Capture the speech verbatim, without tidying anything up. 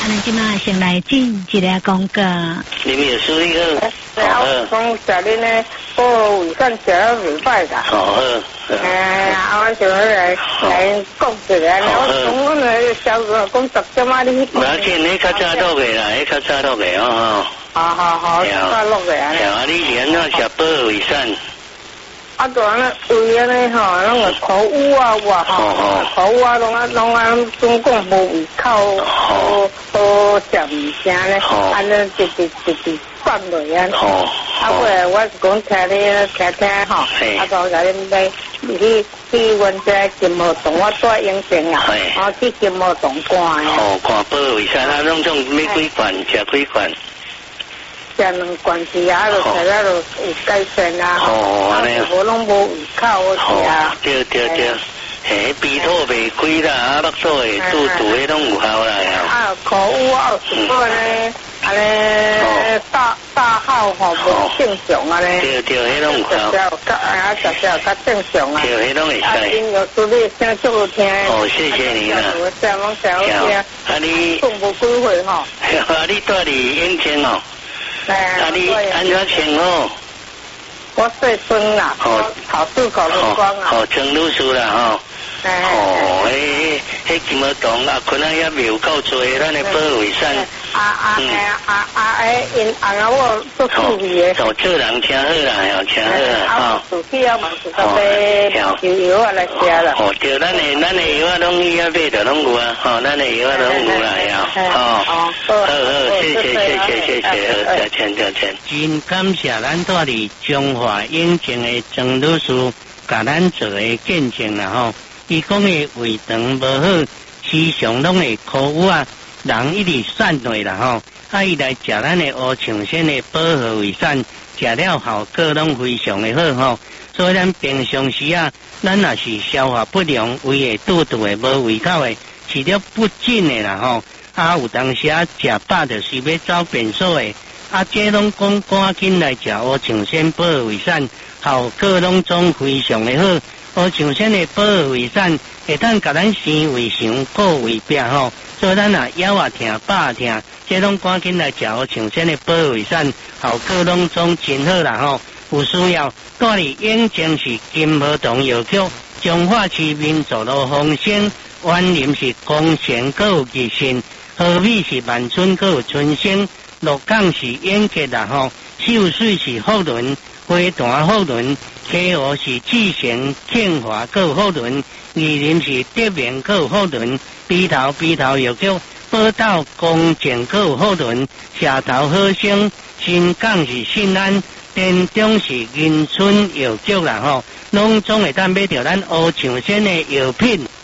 尼即马先来进一个广告。 你们有输一个？ 好，讲食恁呢，保卫生食了袂歹噶。 好好。 哎，啊，我想来来讲一下，我讲阮个销售讲十点啊，你去。 那见你较早录的啦，迄较早录的哦。 好好好，早录的啊。 啊，你连那食保卫生。 啊，就安尼胃安尼吼，拢个口污啊，哇吼，口污啊，拢啊拢啊，总讲无胃口，都都食物件咧，安尼直直直直放落啊。啊，过来我是讲听你听听吼，啊，就甲恁买去去阮遮金毛洞，我住永城啊，啊去金毛洞看啊。 哦，看保卫生啊，拢种要几罐，食几罐。 食两罐子啊，就食了就有改善啊。哦，安尼。无拢无胃口好食啊。 对对对，嘿，鼻吐袂开啦，啊，腹肚诶、肚肚诶拢有效啦。 啊，口污啊，有时候呢，安尼大大号吼无正常啊咧。 对对，迄拢有效。 较啊，食食较正常啊。 对，迄拢会使。啊， 因有时你声足好听。 哦，谢谢你啦。 我声拢声好听。 啊你。 讲无几岁吼。 啊，你住伫永清哦。啊，你安怎称呼？ 我细孙啦，哦，考试考得光啊。 哦，陈律师啦，吼。哦，迄迄金毛洞啊，困啊也袂有够多，咱的保卫生。 啊啊啊啊！诶，因阿我做助理的。 哦，做人听好啦，哦，听好啦， 哈。助理啊，嘛是个买油油啊来食啦。 哦，对，咱的咱的油啊，拢伊啊买着拢有啊，吼，咱的油啊拢有啦，呀，哦，好好，谢谢谢谢谢谢，好，交钱交钱。真感谢咱住伫中华永靖的郑律师，甲咱做个见证啦，吼。伊讲的胃肠无好，时常拢会口误啊，人一直散落啦吼。啊，伊来食咱的乌象仙的保和胃散，食了效果拢非常的好吼。所以咱平常时啊，咱若是消化不良、胃会肚肚的、无胃口的、吃了不进的啦吼。啊，有当时啊食饱就是要走便所的，啊，这拢讲赶紧来食乌象仙保和胃散，效果拢总非常的好。乌象仙的保和胃散会当甲咱生胃肠、固胃壁吼，所以咱啊腰啊疼、饱疼，这拢赶紧来食乌象仙的保和胃散，效果拢总真好啦吼。有需要住伫永靖市金毛洞药局，彰化市民族路丰兴，湾林是光贤，阁有吉信，河美是万春，阁有春生，鹿港是永吉啦吼，秀水是福伦，花坛福伦。溪湖是志贤、庆华，阁有福伦；宜林是德明，阁有福伦；鼻头鼻头药局，宝岛公正，阁有福伦；社头好生，新港是信安，田中是银春药局啦吼，拢总会当买到咱乌象仙的药品。